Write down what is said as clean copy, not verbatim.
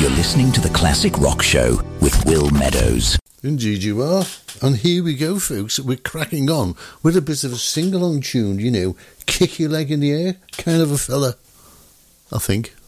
You're listening to The Classic Rock Show with Will Meadows. Indeed you are. And here we go, folks. We're cracking on with a bit of a sing-along tune, you know, kick your leg in the air kind of a fella, I think.